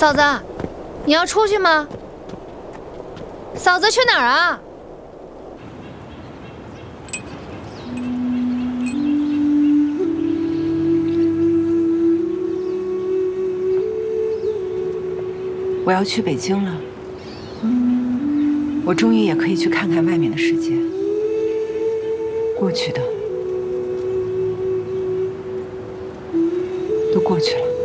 嫂子，你要出去吗？嫂子去哪儿啊？ 我要去北京了，我终于也可以去看看外面的世界。过去的都过去了。